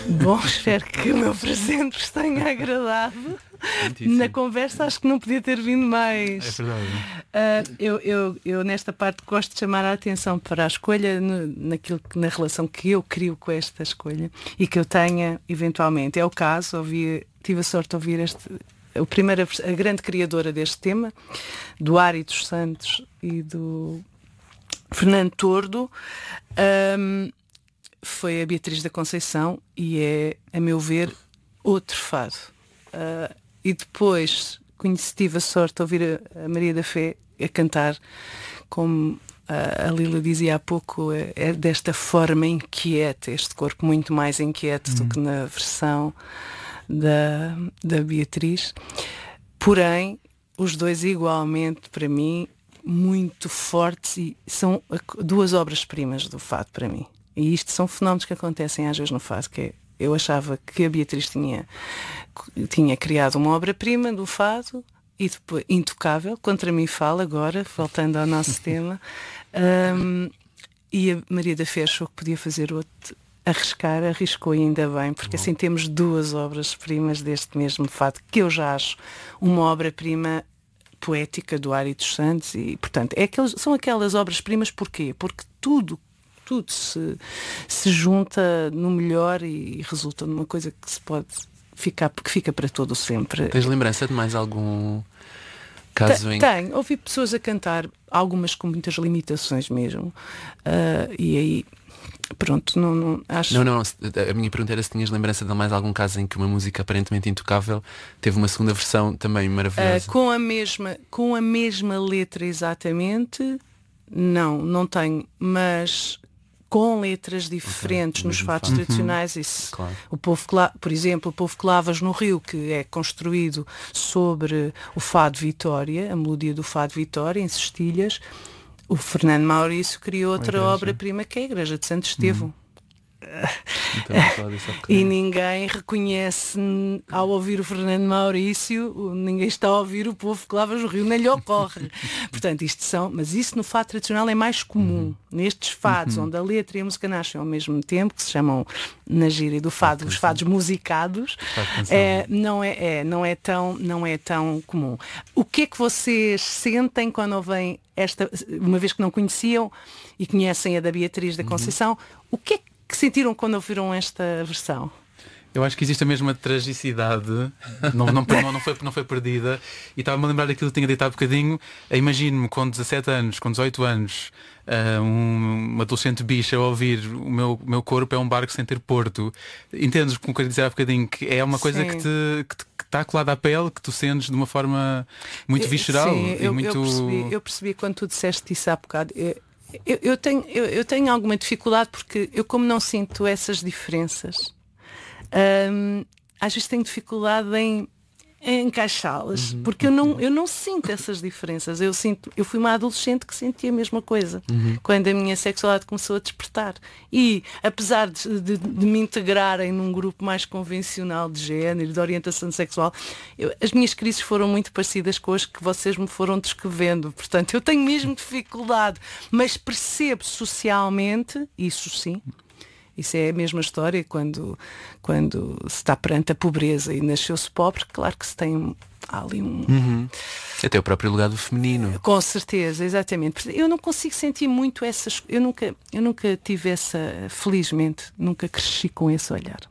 Bom, espero que o meu presente vos tenha agradado. Na conversa acho que não podia ter vindo mais. É verdade. Eu nesta parte gosto de chamar a atenção para a escolha na relação que eu crio com esta escolha e que eu tenha eventualmente. É o caso, tive a sorte de ouvir a grande criadora deste tema, do Ari dos Santos e do Fernando Tordo. Foi a Beatriz da Conceição e é, a meu ver, outro fado. E depois tive a sorte de ouvir a Maria da Fé a cantar, como a Lila dizia há pouco, é desta forma inquieta, este corpo muito mais inquieto do que na versão da Beatriz. Porém, os dois igualmente, para mim, muito fortes e são duas obras-primas do fado para mim. E isto são fenómenos que acontecem às vezes no fado, que é, eu achava que a Beatriz tinha criado uma obra-prima do fado e depois intocável, contra mim fala agora, voltando ao nosso tema, e a Maria da Fé achou que podia fazer outro, arriscou e ainda bem, porque assim temos duas obras-primas deste mesmo fado, que eu já acho uma obra-prima poética do Ari dos Santos e, portanto, são aquelas obras-primas porquê? Porque tudo se junta no melhor e resulta numa coisa que se pode ficar, porque fica para todo sempre. Tens lembrança de mais algum caso em... Tenho, ouvi pessoas a cantar, algumas com muitas limitações mesmo, e aí pronto, não acho... Não, a minha pergunta era se tinhas lembrança de mais algum caso em que uma música aparentemente intocável teve uma segunda versão também maravilhosa. Com a mesma letra exatamente, não tenho, mas com letras diferentes nos fados tradicionais. Isso, claro. Por exemplo, o Povo que Lavas no Rio, que é construído sobre o Fado Vitória, a melodia do Fado Vitória, em cestilhas. O Fernando Maurício criou outra obra-prima, que é a Igreja de Santo Estevão. E ninguém reconhece, ao ouvir o Fernando Maurício, ninguém está a ouvir o Povo que Lavas no Rio, nem lhe ocorre. Portanto, mas isso no fado tradicional é mais comum. Nestes fados, onde a letra e a música nascem ao mesmo tempo, que se chamam na gíria do fado, os fados musicados, não é tão comum. O que é que vocês sentem quando ouvem uma vez que não conheciam e conhecem a da Beatriz da Conceição, o que é que sentiram quando ouviram esta versão? Eu acho que existe a mesma tragicidade, não foi perdida. E estava-me a lembrar daquilo que tinha dito há bocadinho. Imagino-me com 17 anos, com 18 anos, uma adolescente bicha a ouvir o meu corpo é um barco sem ter porto. Entendes como eu queria dizer há bocadinho? Que é uma coisa que está colada à pele, que tu sentes de uma forma muito visceral. Sim, eu percebi quando tu disseste isso há bocado. Eu tenho alguma dificuldade porque eu, como não sinto essas diferenças, às vezes tenho dificuldade em encaixá-las, porque eu não sinto essas diferenças. Eu fui uma adolescente que sentia a mesma coisa quando a minha sexualidade começou a despertar. E apesar de me integrarem num grupo mais convencional de género, de orientação sexual, as minhas crises foram muito parecidas com as que vocês me foram descrevendo. Portanto, eu tenho mesmo dificuldade, mas percebo socialmente, isso sim. Isso é a mesma história quando se está perante a pobreza e nasceu-se pobre, claro que se tem ali Até o próprio lugar do feminino. Com certeza, exatamente. Eu não consigo sentir muito essas... Eu nunca tive essa... Felizmente, nunca cresci com esse olhar.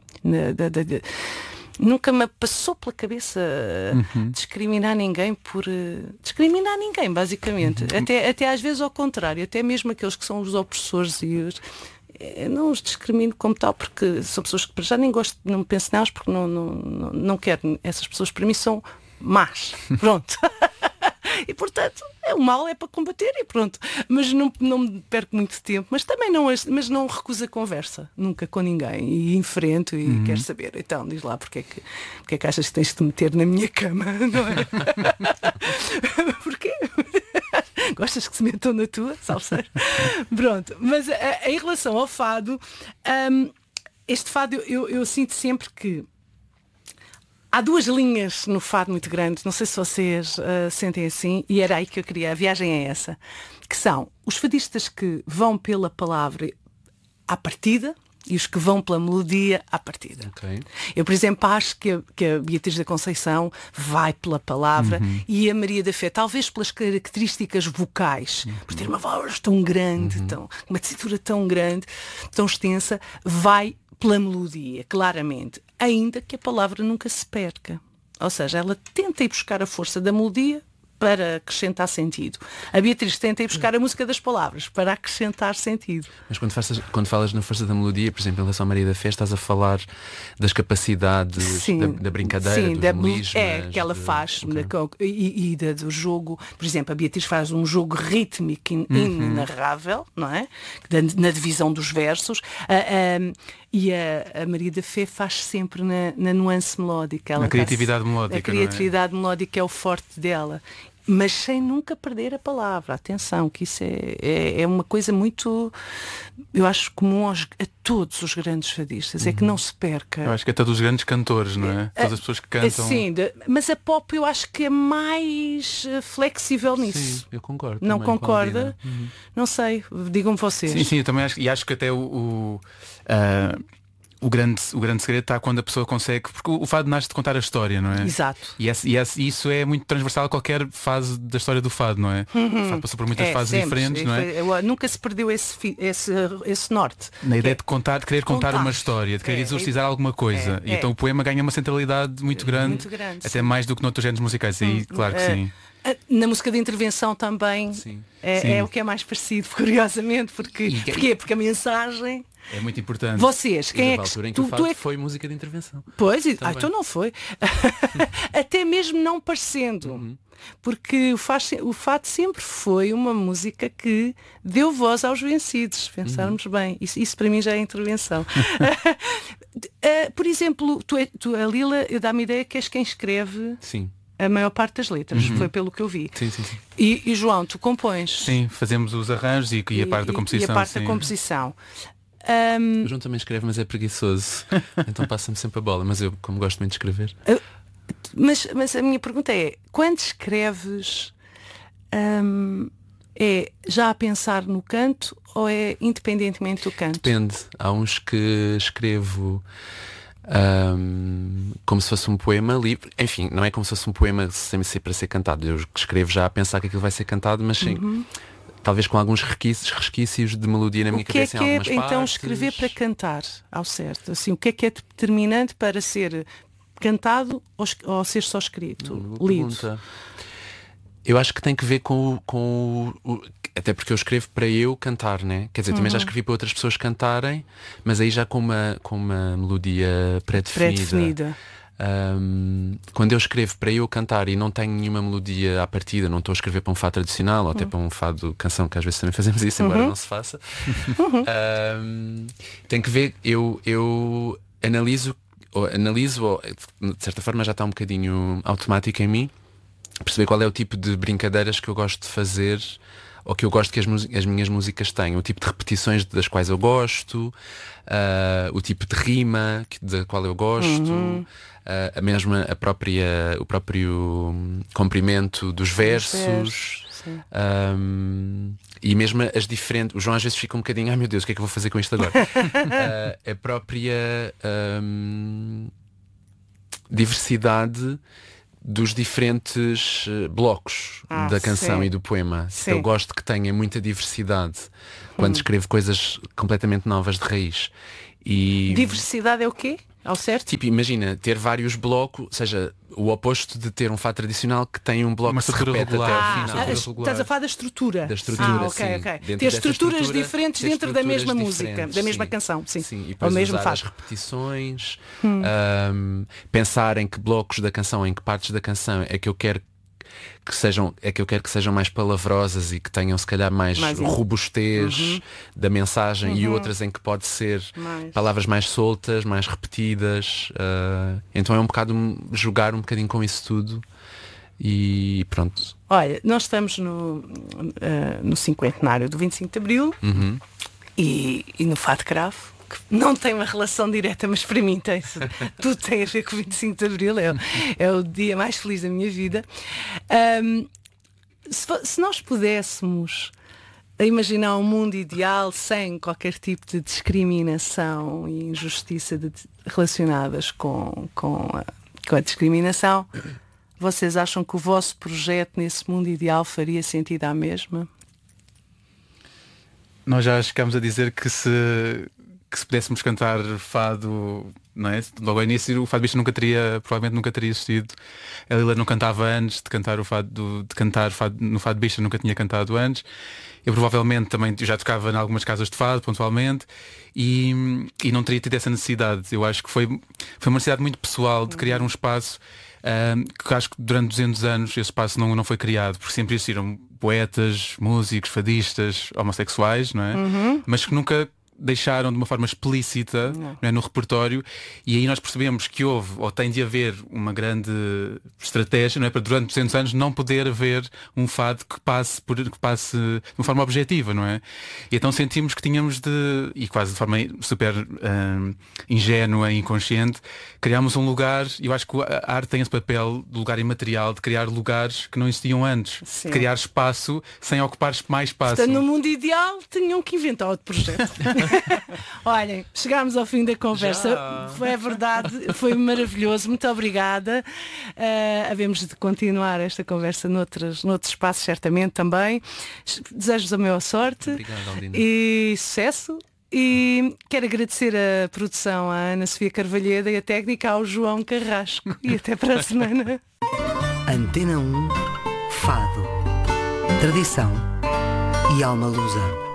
Nunca me passou pela cabeça discriminar ninguém por... discriminar ninguém, basicamente. Até às vezes ao contrário. Até mesmo aqueles que são os opressores e os... Eu não os discrimino como tal, porque são pessoas que já nem gosto, não penso nelas, porque não quero. Essas pessoas para mim são más. Pronto. E portanto, o mal é para combater e pronto. Mas não me perco muito tempo. Mas também não recuso a conversa. Nunca com ninguém. E enfrento e quero saber. Então, diz lá, porque é que achas que tens de te meter na minha cama? Não é? Porquê? Gostas que se metam na tua? Salseiro? Pronto. Mas em relação ao fado, este fado eu sinto sempre que há duas linhas no fado muito grandes. Não sei se vocês sentem assim, e era aí que eu queria. A viagem é essa. Que são os fadistas que vão pela palavra à partida, e os que vão pela melodia à partida. Ok. Eu, por exemplo, acho que a Beatriz da Conceição vai pela palavra e a Maria da Fé, talvez pelas características vocais, por ter uma voz tão grande, uma tessitura tão grande, tão extensa, vai pela melodia, claramente, ainda que a palavra nunca se perca. Ou seja, ela tenta ir buscar a força da melodia para acrescentar sentido. A Beatriz tenta ir buscar a música das palavras para acrescentar sentido. Mas quando falas na força da melodia, por exemplo, em relação à Maria da Fé, estás a falar das capacidades da brincadeira, dos melismas, que ela faz e do jogo. Por exemplo, a Beatriz faz um jogo rítmico inenarrável, não é? Na divisão dos versos. E a Maria da Fé faz sempre na nuance melódica. A criatividade melódica. A criatividade melódica é o forte dela. Mas sem nunca perder a palavra. Atenção, que isso é uma coisa muito, eu acho, comum a todos os grandes fadistas, é que não se perca. Eu acho que é todos os grandes cantores, não é? Todas as pessoas que cantam. Sim, mas a pop eu acho que é mais flexível nisso. Sim, eu concordo. Não concorda? Não sei, digam-me vocês. Sim, eu também acho, e acho que até o grande segredo está quando a pessoa consegue, porque o fado nasce de contar a história, não é? Exato. E isso é muito transversal a qualquer fase da história do fado, não é? O fado passou por muitas fases sempre diferentes, não é? Nunca se perdeu esse norte. Na ideia de querer contar uma história, de querer exorcizar alguma coisa. E então o poema ganha uma centralidade muito grande, até mais do que noutros géneros musicais. Aí, claro que sim. Na música de intervenção também é o que é mais parecido, curiosamente, porque a mensagem é muito importante. Vocês, quem é que altura em que o fado foi música de intervenção? Pois, então não foi. Até mesmo não parecendo. Porque o fado sempre foi uma música que deu voz aos vencidos, se pensarmos bem. Isso para mim já é intervenção. Por exemplo, a Lila, dá-me a ideia que és quem escreve. Sim. A maior parte das letras, foi pelo que eu vi. Sim. E João, tu compões? Sim, fazemos os arranjos e a parte da composição. E a parte da composição. O João também escreve, mas é preguiçoso. Então passa-me sempre a bola. Mas eu, como gosto muito de escrever. Mas a minha pergunta é, quando escreves, é já a pensar no canto ou é independentemente do canto? Depende. Há uns que escrevo como se fosse um poema livre. Enfim, não é como se fosse um poema sem ser para ser cantado. Eu escrevo já a pensar que aquilo vai ser cantado, mas sim, talvez com alguns resquícios de melodia na minha cabeça em algumas partes. Então escrever para cantar ao certo? Assim, o que é determinante para ser cantado ou ser só escrito? Lido? Pergunta. Eu acho que tem que ver com o até porque eu escrevo para eu cantar, né? Quer dizer, também já escrevi para outras pessoas cantarem, mas aí já com uma melodia pré-definida. Quando eu escrevo para eu cantar e não tenho nenhuma melodia à partida, não estou a escrever para um fado tradicional ou até para um fado canção, que às vezes também fazemos isso, embora não se faça. Tem que ver, eu analiso, de certa forma já está um bocadinho automático em mim, perceber qual é o tipo de brincadeiras que eu gosto de fazer ou que eu gosto que as minhas músicas tenham, o tipo de repetições das quais eu gosto, o tipo de rima da qual eu gosto, o próprio comprimento dos versos. E mesmo as diferentes. O João às vezes fica um bocadinho, ai meu Deus, o que é que eu vou fazer com isto agora? A própria diversidade dos diferentes blocos da canção e do poema. Sim. Eu gosto que tenha muita diversidade quando escrevo coisas completamente novas de raiz. E diversidade é o quê? Ao certo? Tipo, imagina, ter vários blocos, ou seja, o oposto de ter um fado tradicional que tem um bloco uma que se estrutura repete regular. até ao final. Estás a falar da estrutura. Da estrutura, ok. sim. Ter estruturas diferentes dentro da mesma música, da mesma canção, sim. E depois mesmo usar as repetições, pensar em que blocos da canção, em que partes da canção é que eu quero que sejam mais palavrosas e que tenham se calhar mais robustez da mensagem e outras em que pode ser palavras mais soltas, mais repetidas. Então é um bocado jogar um bocadinho com isso tudo e pronto. Olha, nós estamos no cinquentenário do 25 de Abril e no Fado Cravo, que não tem uma relação direta, mas para mim tem, tudo tem a ver com o 25 de Abril, é o dia mais feliz da minha vida. Se nós pudéssemos a imaginar um mundo ideal sem qualquer tipo de discriminação e injustiça relacionadas com a discriminação, vocês acham que o vosso projeto nesse mundo ideal faria sentido à mesma? Nós já chegámos a dizer que se pudéssemos cantar fado, não é? Logo ao início o Fado Bicha provavelmente nunca teria existido. A Lila não cantava antes de cantar no Fado Bicha, nunca tinha cantado antes. Eu provavelmente também já tocava em algumas casas de fado pontualmente e não teria tido essa necessidade. Eu acho que foi uma necessidade muito pessoal de criar um espaço que acho que durante 200 anos esse espaço não foi criado, porque sempre existiram poetas, músicos, fadistas, homossexuais, não é? Mas que nunca deixaram de uma forma explícita, não é, no repertório, e aí nós percebemos que houve, ou tem de haver, uma grande estratégia, não é, para durante 200 anos não poder haver um fado que passe de uma forma objetiva, não é? E então sentimos que tínhamos e quase de forma super ingênua e inconsciente, criámos um lugar, e eu acho que a arte tem esse papel de lugar imaterial, de criar lugares que não existiam antes, de criar espaço sem ocupar mais espaço. Portanto, no mundo ideal tinham que inventar outro projeto. Olhem, chegámos ao fim da conversa. É verdade, foi maravilhoso. Muito obrigada. Havemos de continuar esta conversa noutros espaços, certamente também. Desejo-vos a maior sorte. Obrigado, Aldina. E sucesso. E quero agradecer a produção à Ana Sofia Carvalheda e a técnica ao João Carrasco. E até para a semana. Antena 1 Fado, tradição e alma lusa.